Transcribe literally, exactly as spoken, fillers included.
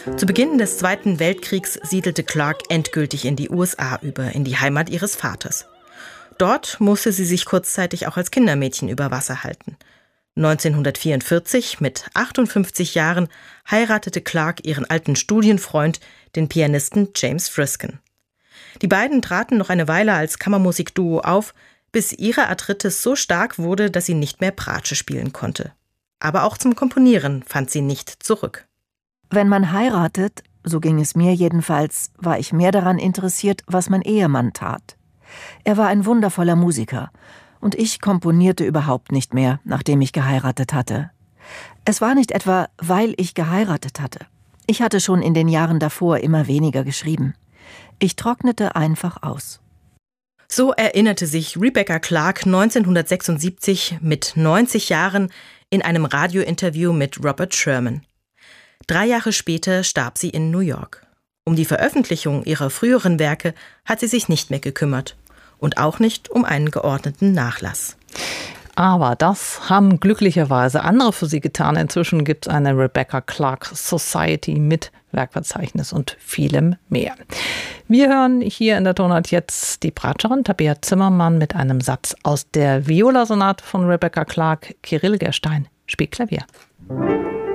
Zu Beginn des Zweiten Weltkriegs siedelte Clark endgültig in die U S A über, in die Heimat ihres Vaters. Dort musste sie sich kurzzeitig auch als Kindermädchen über Wasser halten. neunzehnhundertvierundvierzig, mit achtundfünfzig Jahren, heiratete Clark ihren alten Studienfreund, den Pianisten James Frisken. Die beiden traten noch eine Weile als Kammermusikduo auf, bis ihre Arthritis so stark wurde, dass sie nicht mehr Bratsche spielen konnte. Aber auch zum Komponieren fand sie nicht zurück. Wenn man heiratet, so ging es mir jedenfalls, war ich mehr daran interessiert, was mein Ehemann tat. Er war ein wundervoller Musiker und ich komponierte überhaupt nicht mehr, nachdem ich geheiratet hatte. Es war nicht etwa, weil ich geheiratet hatte. Ich hatte schon in den Jahren davor immer weniger geschrieben. Ich trocknete einfach aus. So erinnerte sich Rebecca Clark neunzehnhundertsechsundsiebzig mit neunzig Jahren in einem Radiointerview mit Robert Sherman. Drei Jahre später starb sie in New York. Um die Veröffentlichung ihrer früheren Werke hat sie sich nicht mehr gekümmert. Und auch nicht um einen geordneten Nachlass. Aber das haben glücklicherweise andere für sie getan. Inzwischen gibt es eine Rebecca Clark Society mit Werkverzeichnis und vielem mehr. Wir hören hier in der Tonart jetzt die Bratscherin Tabea Zimmermann mit einem Satz aus der Viola-Sonate von Rebecca Clark. Kirill Gerstein spielt Klavier.